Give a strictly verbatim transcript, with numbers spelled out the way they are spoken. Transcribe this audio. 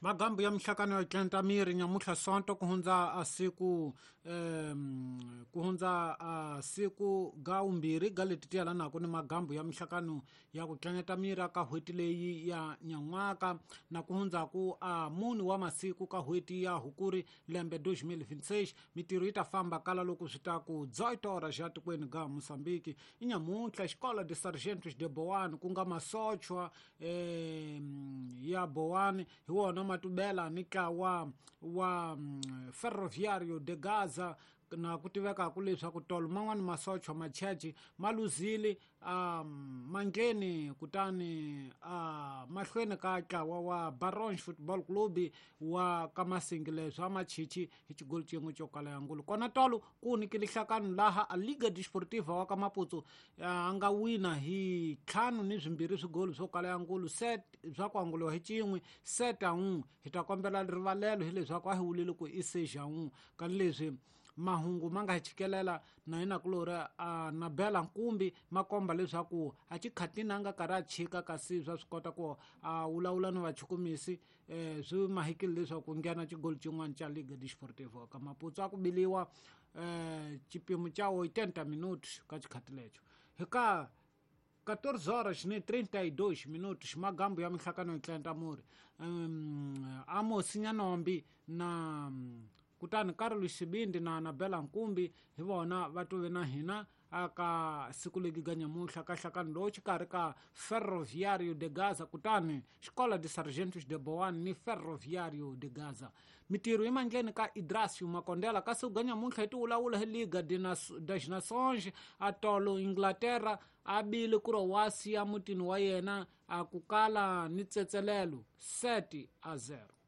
Magambo ya mhlakano ya Tlentamiri nyamuhla sonto kuhunza asiku um, kuhunza uh, siku ga umbiri galititiala nako ni magambo ya mhlakano ya kutlentamira ka hweti leyi ya nyamwaka na kuhunza ku uh, muni wa masiku ka hweti ya hukuri lembe dois mil e vinte e seis mitiro itafamba kala loko switaku dezoito horas já tikweni ga Moçambique inyamuhla escola de sargentos de Boane kunga masochwa eh, ya Boane hiwona matubela nika wa wa um, ferroviário de Gaza na kutiveka kuleswa kutolo man'wani masochwa machachi maluzili um, mangeni kutani uh, mahlweni ka tlawa wa Barões Football Club wa kamasingileswa amachichi hi chigoli chin'we chokala yangulu kona tolo kuni kilihlakanu laha a Liga Desportiva wa ka Maputo uh, anga wina hi ntlhanu ni swimbirhi swigoli swo kala yangulu set swa ku anguliwa hi chin'we set a n'we hi ta kombela rivalelo hi leswaku a hi wulile ku i seja n'we ka leswi mahungu ma nga hi chikelela na hina kulori a na bela nkumbi makomba leswaku a chikhatini a nga karhi a chika kasi swa swi kota ku a wulawula ni vachukumisi eh, swi mahikile leswaku nghena chigoli chin'wana cha Liga Desportivo ka Maputo a ku biliwa eh, chipimo chawo hi tenta minutos ka chikhati lecho hi ka catorze horas ni trinta e dois minutos magambo ya mihlakano ya Tlentamiri um, Amos Nyanombi na um, kutani Carlos Sibindi na Anabela Nkumbi hi vona va tuve na hina aka siku legi ga nyamuhla ka hlakani lowu xikarhi ka Ferroviário de Gaza kutani Escola de Sargentos de Boane ni Ferroviário de Gaza mitiro hi mandleni ka Idrácio Makondela ka siku ga nyamuhla hi tiwulawula hi Liga das Nações a tolo Inglaterra a bile ku ro wasi ya mutini wa yena a ku kala ni tsetselelo sete a zero